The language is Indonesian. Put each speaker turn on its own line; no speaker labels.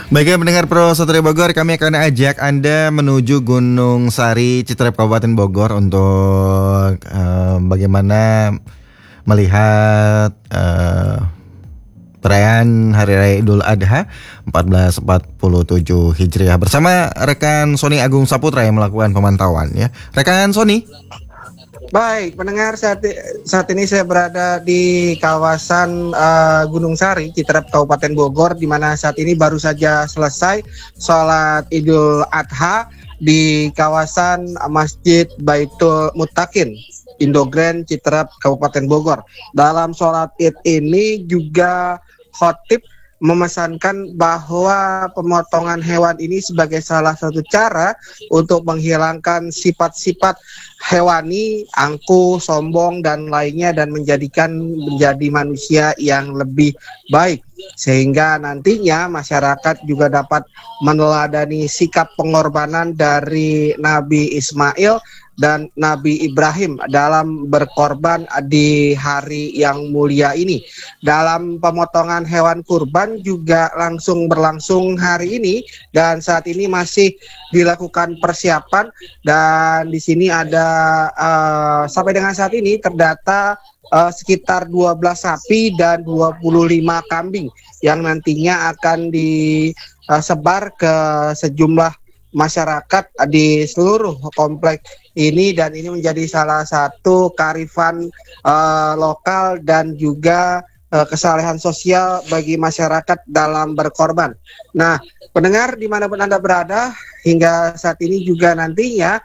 Baiknya pendengar Pro Satria Bogor, kami akan ajak Anda menuju Gunung Sari, Citerep, Kabupaten Bogor untuk bagaimana melihat perayaan Hari Raya Idul Adha 1447 Hijriah bersama rekan Sony Agung Saputra yang melakukan pemantauan ya. Rekan Sony.
Baik, pendengar saat ini saya berada di kawasan Gunung Sari, Citerep, Kabupaten Bogor, di mana saat ini baru saja selesai sholat Idul Adha di kawasan Masjid Baitul Muttaqin, Indogren, Citerep, Kabupaten Bogor. Dalam sholat Id ini juga khotib memesankan bahwa pemotongan hewan ini sebagai salah satu cara untuk menghilangkan sifat-sifat hewani, angkuh, sombong, dan lainnya, dan menjadi manusia yang lebih baik, sehingga nantinya masyarakat juga dapat meneladani sikap pengorbanan dari Nabi Ismail dan Nabi Ibrahim dalam berkorban di hari yang mulia ini. Dalam pemotongan hewan kurban juga berlangsung hari ini, dan saat ini masih dilakukan persiapan, dan di sini ada sampai dengan saat ini terdata sekitar 12 sapi dan 25 kambing yang nantinya akan disebar ke sejumlah masyarakat di seluruh komplek ini, dan ini menjadi salah satu kearifan lokal dan juga kesalehan sosial bagi masyarakat dalam berkorban. Nah, pendengar dimanapun Anda berada, hingga saat ini juga nantinya